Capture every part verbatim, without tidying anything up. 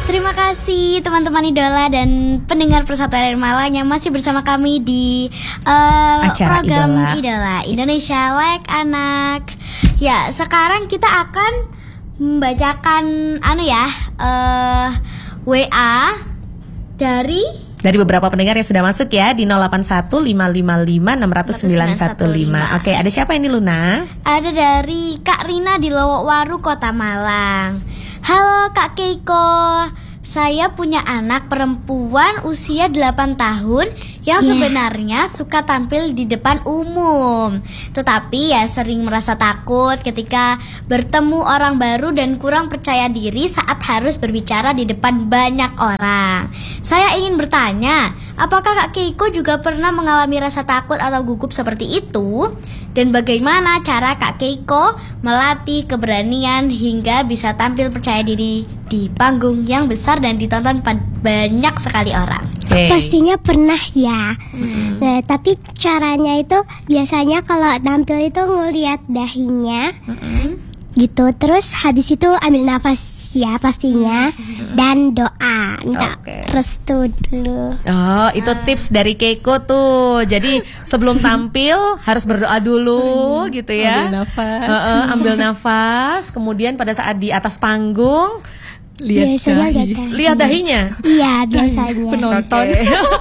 Terima kasih teman-teman idola dan pendengar Persatuan dari Malang yang masih bersama kami di uh, Acara program Idola. Idola Indonesia Like Anak. Ya, sekarang kita akan membacakan anu ya uh, W A dari dari beberapa pendengar yang sudah masuk ya di nol delapan satu lima lima lima enam nol nol sembilan satu lima. Oke, ada siapa ini Luna? Ada dari Kak Rina di Lowokwaru, Kota Malang. Halo Kak Keiko, saya punya anak perempuan usia delapan tahun yang Yeah. sebenarnya suka tampil di depan umum, tetapi ya sering merasa takut ketika bertemu orang baru dan kurang percaya diri saat harus berbicara di depan banyak orang. Saya ingin bertanya, apakah Kak Keiko juga pernah mengalami rasa takut atau gugup seperti itu? Dan bagaimana cara Kak Keiko melatih keberanian hingga bisa tampil percaya diri di panggung yang besar dan ditonton pa- banyak sekali orang? Oke. Pastinya pernah ya. Nah, tapi caranya itu biasanya kalau tampil itu ngelihat dahinya, gitu. Terus habis itu ambil nafas ya pastinya, dan doa, minta Oke. restu dulu. Oh, itu tips dari Keiko tuh. Jadi sebelum tampil harus berdoa dulu gitu ya. Ambil nafas. Heeh, ambil nafas. Kemudian pada saat di atas panggung Lihat Biasanya dahi. lihat dahi. lihat dahinya. Iya, biasanya. Penonton. Oke.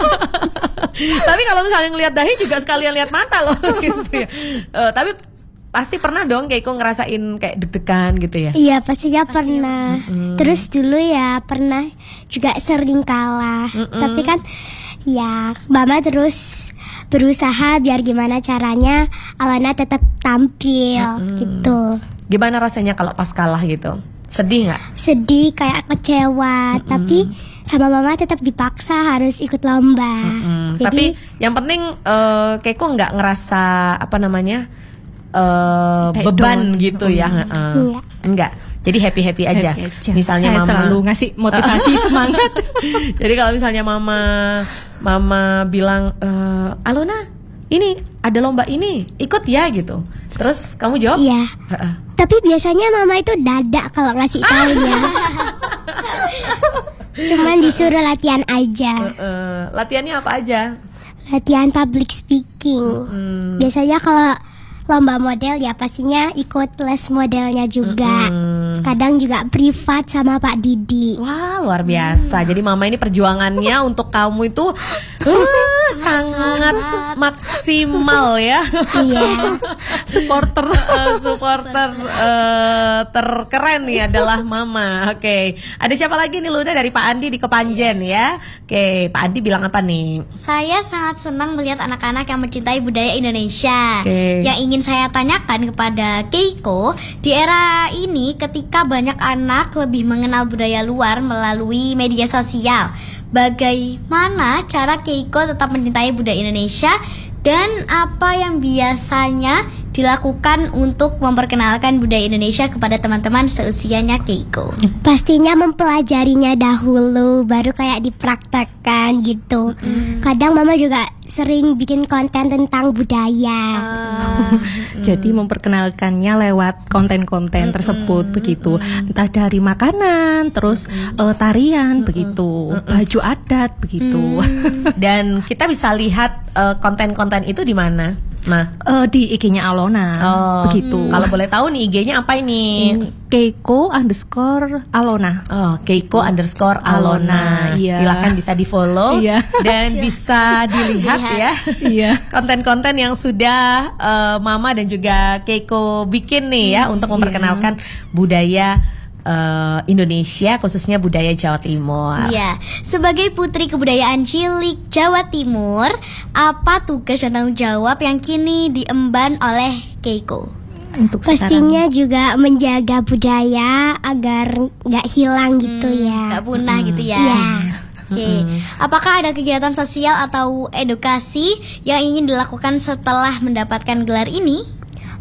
Tapi kalau misalnya ngelihat dahi juga sekalian lihat mata loh gitu ya. Eh, tapi pasti pernah dong Keiko ngerasain kayak deg-degan gitu ya. Iya, pastinya pernah. Terus dulu ya pernah juga sering kalah. Tapi kan ya Mama terus berusaha biar gimana caranya Alona tetap tampil gitu. Gimana rasanya kalau pas kalah gitu? Sedih nggak? Sedih, kayak kecewa, tapi sama Mama tetap dipaksa harus ikut lomba. Hmm, Jadi tapi yang penting eh, Keiko nggak ngerasa apa namanya eh, Kayak beban down. gitu ya? Heeh. Enggak. Enggak. Jadi happy happy aja. Happy aja. Misalnya Saya mama selalu ngasih motivasi semangat. Jadi kalau misalnya mama mama bilang eh, Alona ini ada lomba ini ikut ya gitu. Terus kamu jawab? iya. Heeh. Tapi biasanya Mama itu dadak kalau ngasih tahunya. Cuman disuruh latihan aja. Eh, latihannya apa aja? Latihan public speaking. Biasanya kalau lomba model ya pastinya ikut les modelnya juga. Kadang juga privat sama Pak Didi. Wah, luar biasa. Jadi mama ini perjuangannya untuk kamu itu uh, sangat maksimal ya. Iya. Supporter. Eh, supporter eh, terkeren nih adalah mama. Oke, ada siapa lagi nih Luna dari Pak Andi di Kepanjen ya? Oke, Pak Andi bilang apa nih? Saya sangat senang melihat anak-anak yang mencintai budaya Indonesia. Oke. Yang ingin saya tanyakan kepada Keiko, di era ini ketika banyak anak lebih mengenal budaya luar melalui media sosial, bagaimana cara Keiko tetap mencintai budaya Indonesia dan apa yang biasanya dilakukan untuk memperkenalkan budaya Indonesia kepada teman-teman seusianya Keiko? Pastinya mempelajarinya dahulu, baru kayak dipraktekkan gitu. Kadang Mama juga sering bikin konten tentang budaya. Jadi memperkenalkannya lewat konten-konten tersebut begitu. Entah dari makanan, terus eh, tarian begitu, baju adat begitu. Dan kita bisa lihat eh, konten-konten itu di mana? Ma? Eh, di I G-nya Alona Oh, begitu. Kalau boleh tahu nih I G-nya apa ini? Keiko underscore Alona. Oh, Keiko underscore Alona. Alona, iya. Silahkan bisa di follow Iya. dan bisa dilihat ya. Iya. Konten-konten yang sudah eh, Mama dan juga Keiko bikin nih ya untuk memperkenalkan budaya eh, Indonesia, khususnya budaya Jawa Timur. Iya, sebagai putri kebudayaan cilik Jawa Timur, apa tugas dan tanggung jawab yang kini diemban oleh Keiko? Untuk Pastinya juga menjaga budaya agar nggak hilang gitu ya. Gak punah gitu ya. Iya. Oke, apakah ada kegiatan sosial atau edukasi yang ingin dilakukan setelah mendapatkan gelar ini?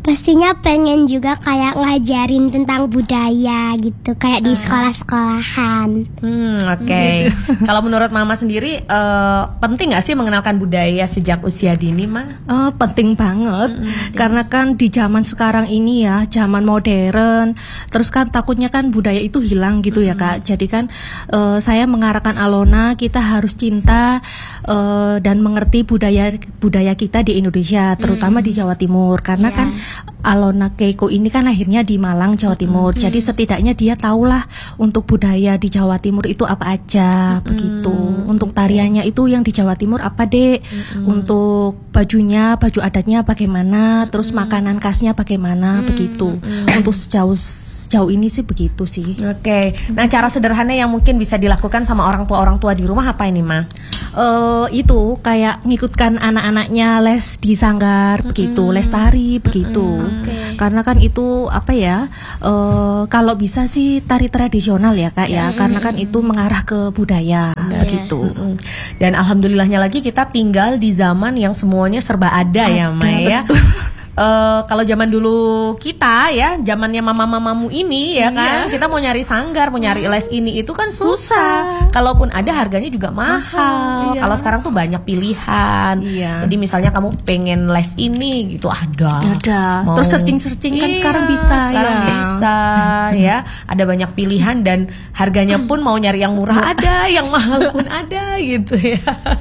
Pastinya pengen juga kayak ngajarin tentang budaya gitu, kayak di sekolah-sekolahan. Hmm, oke. Okay. Kalau menurut Mama sendiri, uh, penting nggak sih mengenalkan budaya sejak usia dini, Ma? Oh, penting banget. Mm-hmm. Karena kan di zaman sekarang ini ya, zaman modern, terus kan takutnya kan budaya itu hilang gitu mm-hmm. ya Kak. Jadi kan uh, saya mengarahkan Alona, kita harus cinta uh, dan mengerti budaya budaya kita di Indonesia, terutama mm-hmm. di Jawa Timur. Karena yeah. kan Alona Keiko ini kan lahirnya di Malang, Jawa Timur. Mm-hmm. Jadi setidaknya dia tahulah untuk budaya di Jawa Timur itu apa aja, mm-hmm. begitu. Untuk tariannya itu yang di Jawa Timur apa, Dek? Mm-hmm. Untuk bajunya, baju adatnya bagaimana? Terus mm-hmm. makanan khasnya bagaimana, mm-hmm. begitu. Mm-hmm. Untuk sejauh Sejauh ini sih begitu sih. Oke. Okay. Nah, cara sederhana yang mungkin bisa dilakukan sama orang tua orang tua di rumah apa ini, Ma? Uh, itu kayak ngikutkan anak-anaknya les di sanggar, mm-hmm. begitu, les tari, begitu. Mm-hmm. Okay. Karena kan itu apa ya? Uh, kalau bisa sih tari tradisional ya, Kak ya. Mm-hmm. Karena kan itu mengarah ke budaya, mm-hmm. gitu. Mm-hmm. Dan alhamdulillahnya lagi kita tinggal di zaman yang semuanya serba ada, ada ya, Ma ya. Uh, kalau zaman dulu kita ya, zamannya mama-mamamu ini ya kan, iya. kita mau nyari sanggar, mau nyari les ini itu kan susah. susah. Kalaupun ada harganya juga mahal. Iya. Kalau sekarang tuh banyak pilihan. Iya. Jadi misalnya kamu pengen les ini gitu ada. Ada. Mau, terus searching-searching kan iya, sekarang bisa. Sekarang ya. bisa ya. Ada banyak pilihan dan harganya pun mau nyari yang murah ada, yang mahal pun ada gitu ya.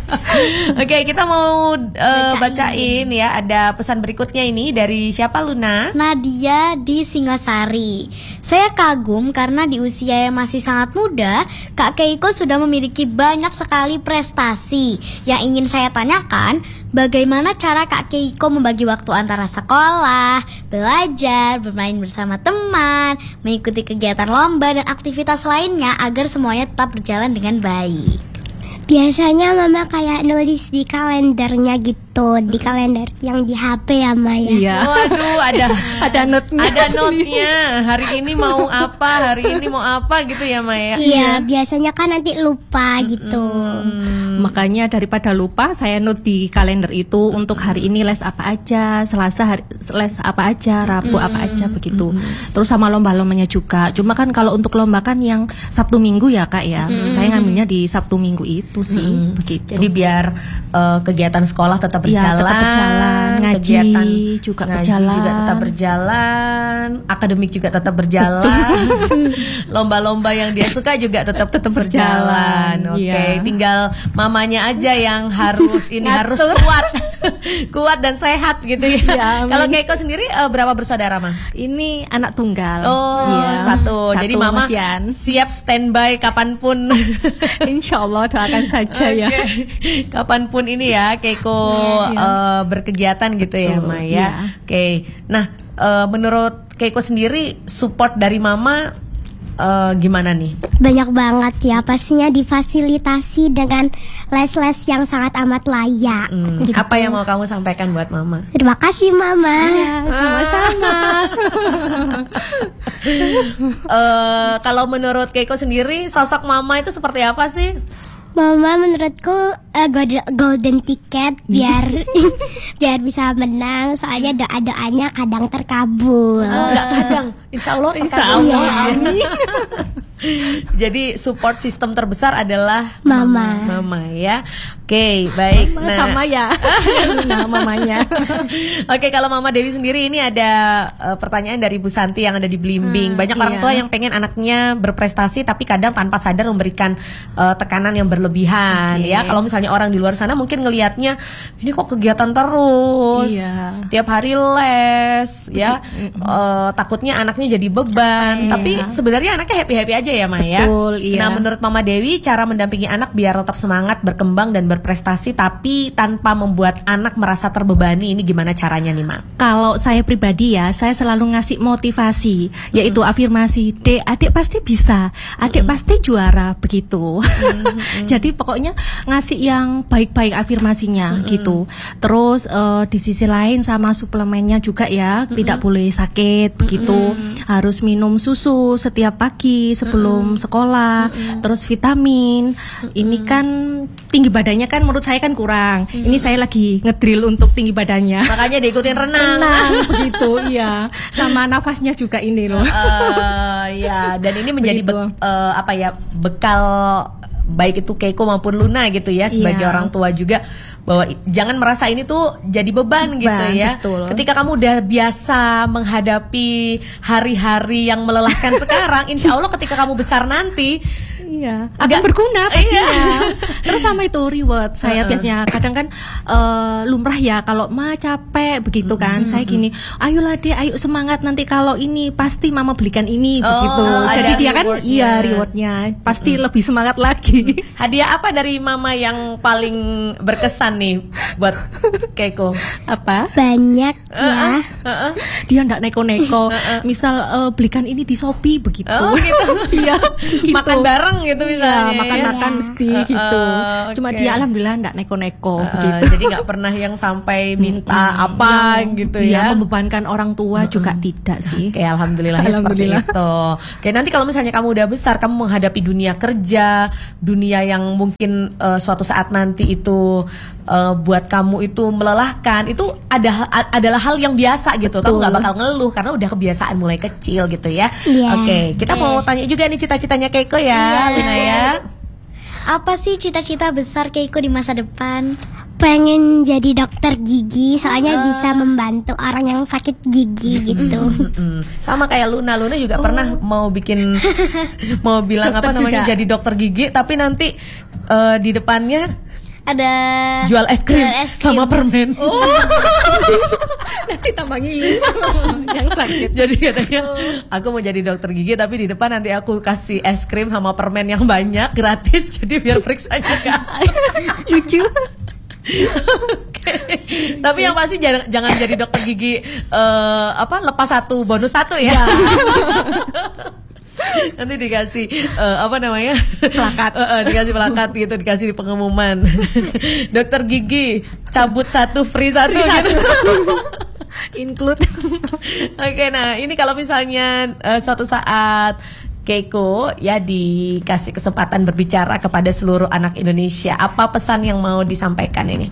Oke, okay, kita mau uh, bacain. bacain ya. Ada pesan berikutnya ini. Dari siapa, Luna? Nadia di Singasari. Saya kagum karena di usia yang masih sangat muda, Kak Keiko sudah memiliki banyak sekali prestasi. Yang ingin saya tanyakan, bagaimana cara Kak Keiko membagi waktu antara sekolah, belajar, bermain bersama teman, mengikuti kegiatan lomba dan aktivitas lainnya agar semuanya tetap berjalan dengan baik? Biasanya Mama kayak nulis di kalendernya gitu, di kalender yang di H P ya, Maya. Iya. Waduh, ada ada note-nya. Ada note-nya. Hari ini mau apa, hari ini mau apa gitu ya, Maya. Iya, biasanya kan nanti lupa gitu. Hmm. Makanya daripada lupa, saya note di kalender itu untuk hari ini les apa aja, Selasa hari, les apa aja, Rabu hmm. apa aja begitu. Hmm. Terus sama lomba-lombanya juga. Cuma kan kalau untuk lomba kan yang Sabtu Minggu ya, Kak ya. Hmm. Saya ngambilnya di Sabtu Minggu itu sih, hmm. begitu. Jadi biar uh, kegiatan sekolah tetap berjalan, ya, tetap berjalan, ngaji kegiatan juga ngaji berjalan, juga tetap berjalan, akademik juga tetap berjalan, lomba-lomba yang dia suka juga tetap tetap berjalan. Oke, okay. ya. Tinggal mamanya aja yang harus ini harus kuat, kuat dan sehat gitu ya. ya Kalau Keiko sendiri uh, berapa bersaudara, Ma? Ini anak tunggal. Oh, ya. satu. satu. Jadi Mama Masian. siap standby kapanpun. Insya Allah doakan saja okay. ya. Kapanpun ini ya Keiko yeah, yeah. Uh, berkegiatan gitu ya, Ma ya. Yeah. Oke. Okay. Nah, uh, menurut Keiko sendiri support dari Mama uh, gimana nih? Banyak banget ya, pastinya difasilitasi dengan les-les yang sangat amat layak. Hmm, gitu. Apa yang mau kamu sampaikan buat Mama? Terima kasih, Mama. Ya, sama-sama. uh, kalau menurut Keiko sendiri, sosok Mama itu seperti apa sih? Mama menurutku uh, golden, golden ticket biar biar bisa menang, soalnya doa-doanya kadang terkabul. Enggak uh, kadang, insya Allah insya Allah. Iya. Jadi support sistem terbesar adalah Mama. Mama ya. Oke, okay, baik. Mama nah, sama ya. Nah, mamanya. Oke, okay, kalau Mama Dewi sendiri ini ada uh, pertanyaan dari Bu Santi yang ada di Blimbing. Hmm, Banyak iya. orang tua yang pengen anaknya berprestasi tapi kadang tanpa sadar memberikan uh, tekanan yang berlebihan okay. ya. Kalau misalnya orang di luar sana mungkin ngelihatnya ini kok kegiatan terus. Iya. Tiap hari les ya. uh, takutnya anaknya jadi beban, iya. tapi sebenarnya anaknya happy-happy aja ya, Maya. Betul, iya. Nah, menurut Mama Dewi, cara mendampingi anak biar tetap semangat, berkembang dan berprestasi tapi tanpa membuat anak merasa terbebani, ini gimana caranya nih, Ma? Kalau saya pribadi ya, saya selalu ngasih motivasi, yaitu mm-hmm. afirmasi, Dek, adik pasti bisa, adik mm-hmm. pasti juara, begitu. Mm-hmm. Jadi pokoknya ngasih yang baik-baik afirmasinya mm-hmm. gitu. Terus uh, di sisi lain sama suplemennya juga ya, mm-hmm. tidak boleh sakit begitu. Mm-hmm. Harus minum susu setiap pagi sebelum mm-hmm. sekolah. Mm-hmm. Terus vitamin. Mm-hmm. Ini kan tinggi badannya kan menurut saya kan kurang. Mm-hmm. Ini saya lagi ngedrill untuk tinggi badannya. Makanya diikutin renang. Renang begitu, iya. Sama nafasnya juga ini loh. Uh, ya, dan ini menjadi be- uh, apa ya bekal baik itu Keiko maupun Luna gitu ya sebagai yeah. orang tua juga, bahwa jangan merasa ini tuh jadi beban, beban gitu ya. Betul. Ketika kamu udah biasa menghadapi hari-hari yang melelahkan sekarang, insya Allah ketika kamu besar nanti iya, akan berguna pastinya. Iya. Terus sama itu reward saya uh-uh. biasanya kadang kan uh, lumrah ya kalau ma capek begitu kan, mm-hmm. saya gini, ayolah deh, ayo semangat, nanti kalau ini pasti mama belikan ini oh, begitu. Oh, jadi dia kan iya rewardnya pasti mm-hmm. lebih semangat lagi. Hadiah apa dari mama yang paling berkesan nih buat Keiko? Apa? Banyak ya. Uh-uh. Uh-uh. Dia ndak neko-neko. Uh-uh. Misal uh, belikan ini di Shopee begitu. Oh gitu. Iya. Gitu. Makan bareng gitu misalnya. Ya, makan-makan ya. Mesti uh, uh, gitu. Cuma okay. dia alhamdulillah enggak neko-neko uh, gitu. Jadi enggak pernah yang sampai minta hmm, apa yang, gitu ya. Yang membebankan orang tua hmm. juga tidak sih. Oke, okay, alhamdulillah, alhamdulillah seperti itu. Oke, nanti kalau misalnya kamu udah besar, kamu menghadapi dunia kerja, dunia yang mungkin uh, suatu saat nanti itu uh, buat kamu itu melelahkan, itu ada adalah hal yang biasa gitu. Betul. Kamu nggak bakal ngeluh karena udah kebiasaan mulai kecil gitu ya. Yeah. Oke, okay, kita yeah. mau tanya juga nih cita-citanya Keiko ya, yeah. Luna ya. Apa sih cita-cita besar Keiko di masa depan? Pengen jadi dokter gigi, soalnya uh. bisa membantu orang yang sakit gigi gitu. Sama kayak Luna, Luna juga oh. pernah mau bikin, mau bilang dokter apa namanya juga. Jadi dokter gigi, tapi nanti uh, di depannya ada jual es krim, jual es krim. Sama permen. Oh. Nanti tambah ngilu yang sakit. Jadi katanya aku mau jadi dokter gigi, tapi di depan nanti aku kasih es krim sama permen yang banyak gratis, jadi biar periksa juga. Lucu. Okay. Tapi yang pasti jangan, jangan jadi dokter gigi uh, apa lepas satu bonus satu ya. Ya. Nanti dikasih uh, apa namanya plakat, uh, uh, dikasih plakat gitu, dikasih di pengumuman. Dokter gigi cabut satu free satu gitu. Include. Oke, okay, nah ini kalau misalnya uh, suatu saat Keiko ya dikasih kesempatan berbicara kepada seluruh anak Indonesia, apa pesan yang mau disampaikan ini?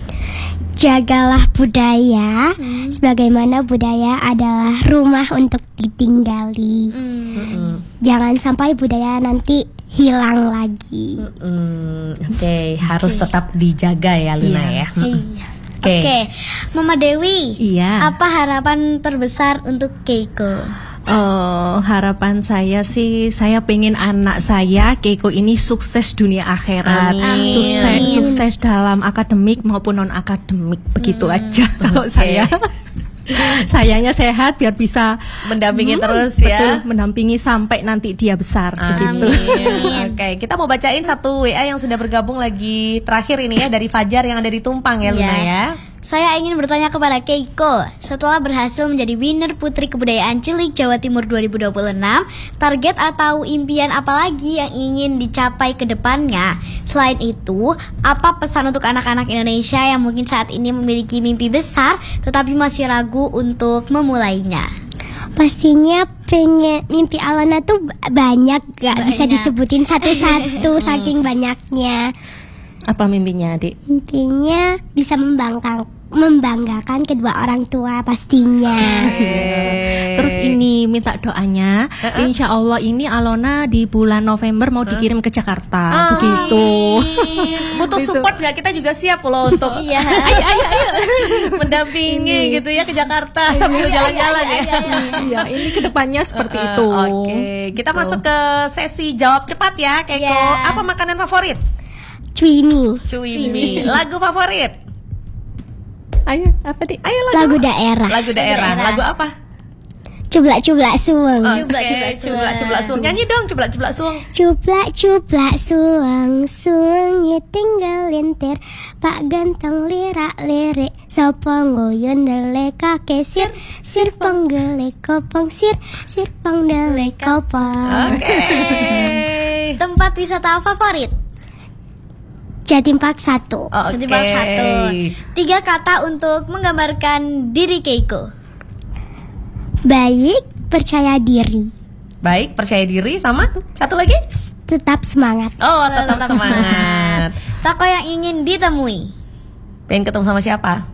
Jagalah budaya, hmm. sebagaimana budaya adalah rumah untuk ditinggali. Hmm. Jangan sampai budaya nanti hilang lagi. Hmm. Oke, okay. harus tetap dijaga ya Luna yeah. ya. Hmm. Iya. Oke, okay. okay. Mama Dewi, iya. apa harapan terbesar untuk Keiko? Uh, harapan saya sih, saya pengen anak saya Keiko ini sukses dunia akhirat, Amin. sukses sukses dalam akademik maupun non akademik, begitu hmm. aja kalau okay. saya. Sayangnya sehat biar bisa mendampingi hmm, terus betul, ya, mendampingi sampai nanti dia besar. Begitu. Oke, okay. Kita mau bacain satu W A yang sudah bergabung lagi terakhir ini ya, dari Fajar yang ada di Tumpang ya, Luna yeah. ya. Saya ingin bertanya kepada Keiko, setelah berhasil menjadi winner Putri Kebudayaan Cilik Jawa Timur dua ribu dua puluh enam, target atau impian apa lagi yang ingin dicapai ke depannya? Selain itu, apa pesan untuk anak-anak Indonesia yang mungkin saat ini memiliki mimpi besar tetapi masih ragu untuk memulainya? Pastinya pengen, mimpi Alona tuh banyak, gak banyak. Bisa disebutin satu-satu saking banyaknya. Apa mimpinya, Adik? Mimpinya bisa membanggakan membanggakan kedua orang tua pastinya. Hey. Terus ini minta doanya, uh-uh. insya Allah ini Alona di bulan November mau dikirim ke Jakarta, uh. begitu. Butuh support nggak? Kita juga siap loh untuk iya. ayo, ayo, ayo. mendampingi gitu ya ke Jakarta sambil jalan-jalan ya. Iya, ini kedepannya seperti uh, itu. Oke, okay. Kita so. masuk ke sesi jawab cepat ya, Keiko. Yeah. Apa makanan favorit? Cuimi. Cuimi. Lagu favorit? Ayo, apa dik? Ayo lagu, lagu daerah. Lagu daerah. Lagu apa? Cublak-cublak suweng. Okay. Cublak-cublak cublak-cublak suweng. Nyanyi dong cublak-cublak suweng. Cublak-cublak suweng, suweng ya tinggal lintir. Pak ganteng lirak-lirik, sopong goyon dele kake sir, sir ponggele kopong sir, sir pongdele kopong. Oke. Okay. Tempat wisata favorit? Jatim Park satu. Oh, Jatim oke. Park satu. Tiga kata untuk menggambarkan diri Keiko. Baik, percaya diri, Baik, percaya diri sama satu lagi? tetap semangat. Oh, tetap, Tetap semangat. Tokoh yang ingin ditemui. Pengen ketemu sama siapa?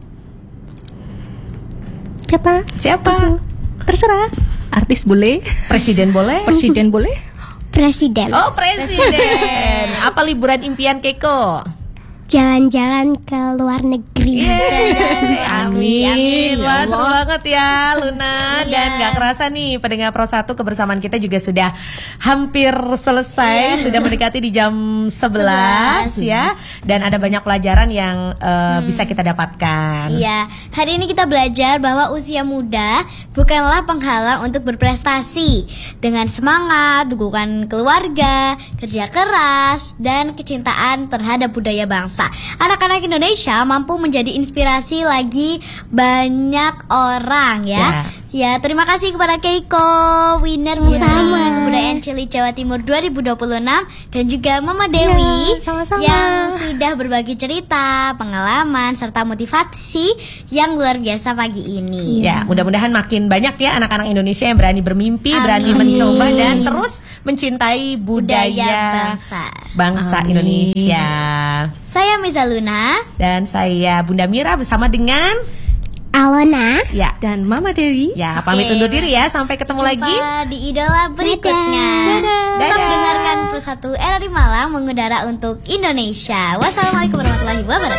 Siapa? Siapa? Terserah. Artis boleh, Presiden boleh? presiden boleh. Presiden. Oh, presiden. Apa liburan impian Keiko? Jalan-jalan ke luar negeri. Yeay, amin. Amin. Wah, seru banget ya Luna. Dan gak kerasa nih pendengar Pro satu, kebersamaan kita juga sudah hampir selesai. Sudah mendekati di jam sebelas ya. Dan ada banyak pelajaran yang uh, bisa kita dapatkan. Iya, hari ini kita belajar bahwa usia muda bukanlah penghalang untuk berprestasi. Dengan semangat, dukungan keluarga, kerja keras, dan kecintaan terhadap budaya bangsa, anak-anak Indonesia mampu menjadi inspirasi lagi banyak orang ya. Ya. Ya, terima kasih kepada Keiko, winner Bumi Kebudayaan Cilik Jawa Timur dua ribu dua puluh enam, dan juga Mama Dewi Ya, sama-sama. yang sudah berbagi cerita, pengalaman, serta motivasi yang luar biasa pagi ini. Ya, mudah-mudahan makin banyak ya anak-anak Indonesia yang berani bermimpi, Amin. berani mencoba dan terus mencintai budaya, Budaya bangsa. bangsa Amin. Indonesia. Saya Miza Luna. Dan saya Bunda Mira bersama dengan Alona. ya, Dan Mama Dewi. ya pamit Oke. undur diri ya, sampai ketemu Jumpa lagi. di idola berikutnya. Dadah. Tetap Dadah. dengarkan Pro satu R R I Malang mengudara untuk Indonesia. Wassalamualaikum warahmatullahi wabarakatuh.